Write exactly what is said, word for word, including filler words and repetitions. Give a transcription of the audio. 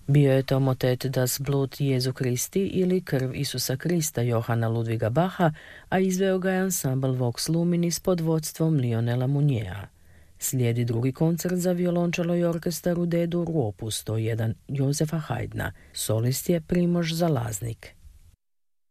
Bio je to motet Das Blut Jezu Kristi ili Krv Isusa Krista Johana Ludviga Bacha, a izveo ga je ansambl Vox Luminis pod vodstvom Lionela Munjea. Slijedi drugi koncert za violončelo i orkestar u D-dur u opus sto jedan Jozefa Haydna. Solist je Primož Zalaznik.